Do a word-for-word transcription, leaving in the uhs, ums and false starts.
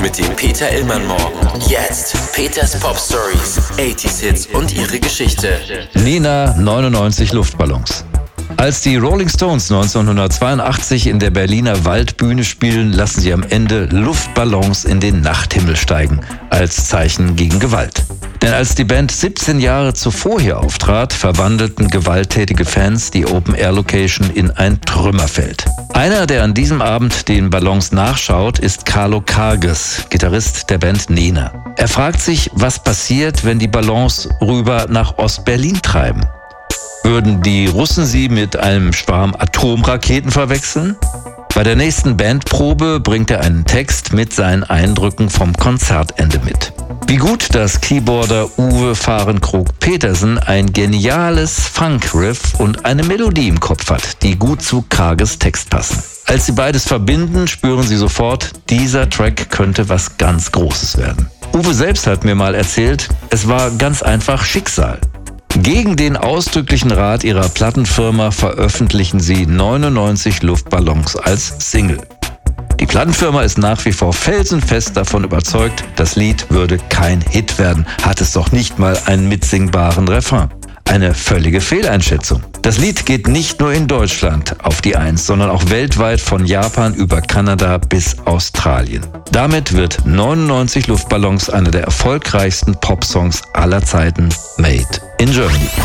mit dem Peter Illmann Morgen. Jetzt Peters Pop Stories, achtziger Hits und ihre Geschichte. Nena, neunundneunzig Luftballons. Als die Rolling Stones neunzehnhundertzweiundachtzig in der Berliner Waldbühne spielen, lassen sie am Ende Luftballons in den Nachthimmel steigen, als Zeichen gegen Gewalt. Denn als die Band siebzehn Jahre zuvor hier auftrat, verwandelten gewalttätige Fans die Open-Air-Location in ein Trümmerfeld. Einer, der an diesem Abend den Ballons nachschaut, ist Carlo Karges, Gitarrist der Band Nena. Er fragt sich, was passiert, wenn die Ballons rüber nach Ost-Berlin treiben. Würden die Russen sie mit einem Schwarm Atomraketen verwechseln? Bei der nächsten Bandprobe bringt er einen Text mit seinen Eindrücken vom Konzertende mit. Wie gut, dass Keyboarder Uwe Fahrenkrog-Petersen ein geniales Funk-Riff und eine Melodie im Kopf hat, die gut zu Karges Text passen. Als sie beides verbinden, spüren sie sofort, dieser Track könnte was ganz Großes werden. Uwe selbst hat mir mal erzählt, es war ganz einfach Schicksal. Gegen den ausdrücklichen Rat ihrer Plattenfirma veröffentlichen sie neunundneunzig Luftballons als Single. Die Plattenfirma ist nach wie vor felsenfest davon überzeugt, das Lied würde kein Hit werden, hat es doch nicht mal einen mitsingbaren Refrain. Eine völlige Fehleinschätzung. Das Lied geht nicht nur in Deutschland auf die Eins, sondern auch weltweit von Japan über Kanada bis Australien. Damit wird neunundneunzig Luftballons einer der erfolgreichsten Popsongs aller Zeiten, made in Germany.